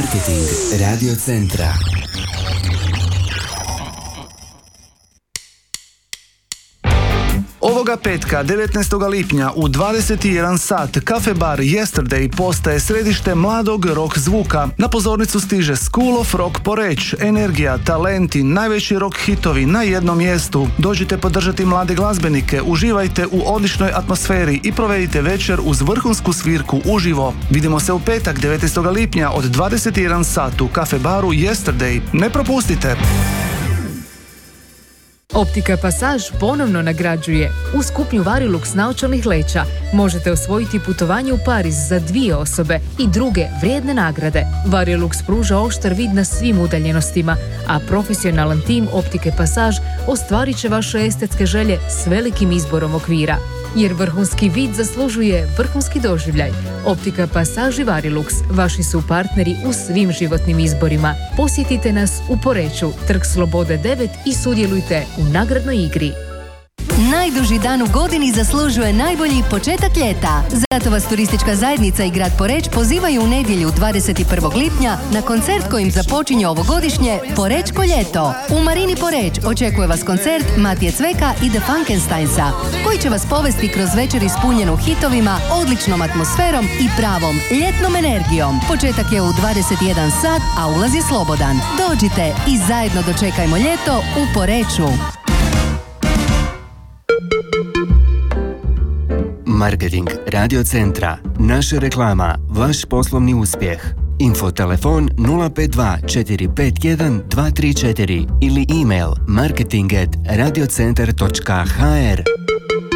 Marketing Radio Centra. Ovoga petka, 19. lipnja u 21 sat, Cafe Bar Yesterday postaje središte mladog rock zvuka. Na pozornicu stiže School of Rock Poreč, energija, talenti, najveći rock hitovi na jednom mjestu. Dođite podržati mlade glazbenike, uživajte u odličnoj atmosferi i provedite večer uz vrhunsku svirku uživo. Vidimo se u petak, 19. lipnja od 21 sat u Cafe Baru Yesterday. Ne propustite! Optika Pasaž ponovno nagrađuje. Uz kupnju Varilux naočalnih leća možete osvojiti putovanje u Pariz za 2 osobe i druge vrijedne nagrade. Varilux pruža oštar vid na svim udaljenostima, a profesionalan tim Optike Pasaž ostvarit će vaše estetske želje s velikim izborom okvira. Jer vrhunski vid zaslužuje vrhunski doživljaj. Optika Pasaž i Varilux vaši su partneri u svim životnim izborima. Posjetite nas u Poreču, Trg Slobode 9 i sudjelujte u nagradnoj igri. Najduži dan u godini zaslužuje najbolji početak ljeta. Zato vas turistička zajednica i grad Poreč pozivaju u nedjelju 21. lipnja na koncert kojim započinje ovogodišnje Porečko ljeto. U Marini Poreč očekuje vas koncert Matije Cveka i The Funkensteinsa, koji će vas povesti kroz večer ispunjenu hitovima, odličnom atmosferom i pravom ljetnom energijom. Početak je u 21 sat, a ulaz je slobodan. Dođite i zajedno dočekajmo ljeto u Poreču. Marketing Radio Centra. Naša reklama, vaš poslovni uspjeh. Infotelefon 052 451 234 ili email marketing@radiocentar.hr.